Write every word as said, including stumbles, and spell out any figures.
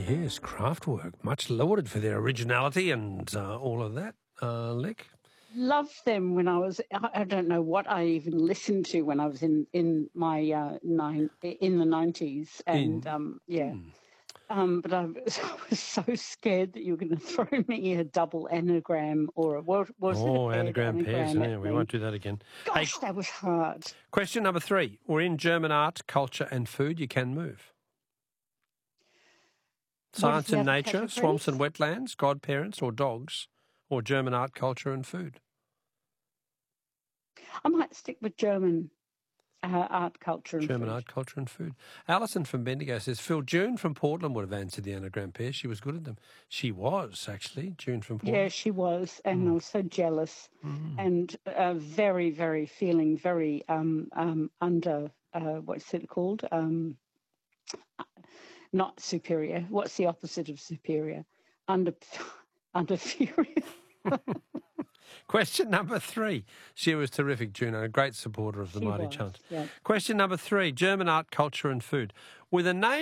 Yes, Kraftwerk, much lauded for their originality and uh, all of that. Uh, Lick? Loved them when I was, I I don't know what I even listened to when I was in, in my uh, nine, in the nineties. And In- um, yeah. Hmm. Um, but I was, I was so scared that you were going to throw me a double anagram or a, what was it? Oh, A paired anagram pairs. anagram Yeah, at we me. won't do that again. Gosh, Hey, that was hard. question number three. We're in German art, culture and food. You can move. What is Science the and other nature, swamps and categories? wetlands, godparents or dogs, or German art, culture and food. I might stick with German uh, art, culture, and German food. art, culture and food. Alison from Bendigo says, Phil, June from Portland would have answered the anagram pair. She was good at them. She was, actually, June from Portland. Yeah, she was, and Mm. I was so jealous, Mm. and uh, very, very feeling very um, um, under. Uh, what's it called? Um, not superior. What's the opposite of superior? Under, under furious. Question number three. She was terrific, June, and a great supporter of the She Mighty was, Chant. yeah. Question number three. German art, culture and food. With a name